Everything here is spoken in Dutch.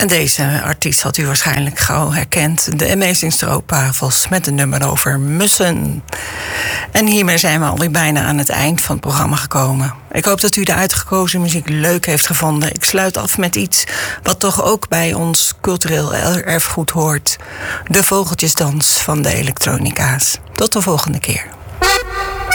En deze artiest had u waarschijnlijk gauw herkend. De Amazing Stroopwafels met een nummer over mussen. En hiermee zijn we alweer bijna aan het eind van het programma gekomen. Ik hoop dat u de uitgekozen muziek leuk heeft gevonden. Ik sluit af met iets wat toch ook bij ons cultureel erfgoed hoort. De vogeltjesdans van de elektronica's. Tot de volgende keer.